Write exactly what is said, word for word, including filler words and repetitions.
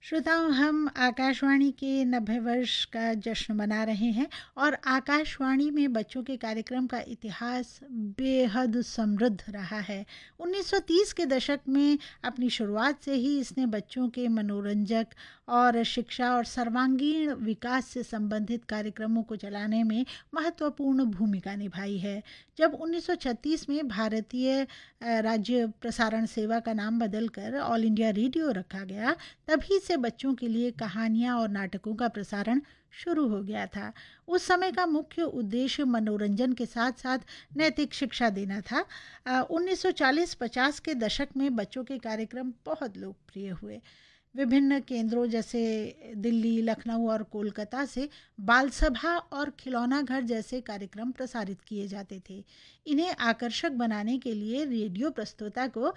श्रोताओं, हम आकाशवाणी के नब्बे वर्ष का जश्न मना रहे हैं और आकाशवाणी में बच्चों के कार्यक्रम का इतिहास बेहद समृद्ध रहा है। उन्नीस सौ तीस के दशक में अपनी शुरुआत से ही इसने बच्चों के मनोरंजक और शिक्षा और सर्वांगीण विकास से संबंधित कार्यक्रमों को चलाने में महत्वपूर्ण भूमिका निभाई है। जब उन्नीस सौ छत्तीस में भारतीय राज्य प्रसारण सेवा का नाम बदलकर ऑल इंडिया रेडियो रखा गया, तभी से बच्चों के लिए कहानियाँ और नाटकों का प्रसारण शुरू हो गया था। उस समय का मुख्य उद्देश्य मनोरंजन के साथ साथ नैतिक शिक्षा देना था। अ, उन्नीस सौ चालीस पचास के दशक में बच्चों के कार्यक्रम बहुत लोकप्रिय हुए। विभिन्न केंद्रों जैसे दिल्ली, लखनऊ और कोलकाता से बाल सभा और खिलौना घर जैसे कार्यक्रम प्रसारित किए जाते थे। इन्हें आकर्षक बनाने के लिए रेडियो प्रस्तोता को